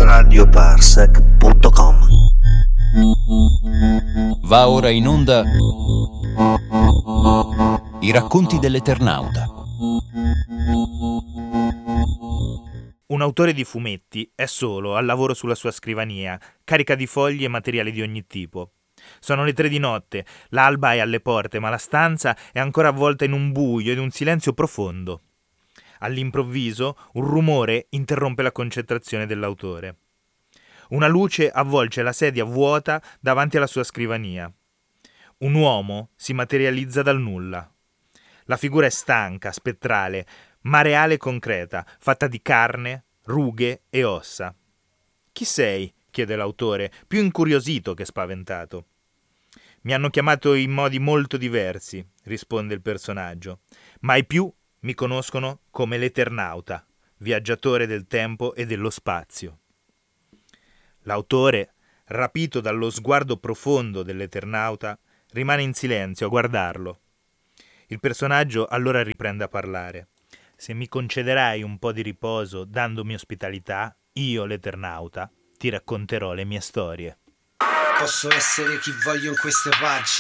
radioparsec.com. Va ora in onda I racconti dell'Eternauta. Un autore di fumetti è solo, al lavoro sulla sua scrivania, carica di fogli e materiali di ogni tipo. Sono le 3 di notte, l'alba è alle porte, ma la stanza è ancora avvolta in un buio ed un silenzio profondo. All'improvviso, un rumore interrompe la concentrazione dell'autore. Una luce avvolge la sedia vuota davanti alla sua scrivania. Un uomo si materializza dal nulla. La figura è stanca, spettrale, ma reale e concreta, fatta di carne, rughe e ossa. «Chi sei?» chiede l'autore, più incuriosito che spaventato. «Mi hanno chiamato in modi molto diversi», risponde il personaggio, «ma i più mi conoscono come l'Eternauta, viaggiatore del tempo e dello spazio». L'autore, rapito dallo sguardo profondo dell'Eternauta, rimane in silenzio a guardarlo. Il personaggio allora riprende a parlare. «Se mi concederai un po' di riposo dandomi ospitalità, io, l'Eternauta, ti racconterò le mie storie». Posso essere chi voglio in queste pagine.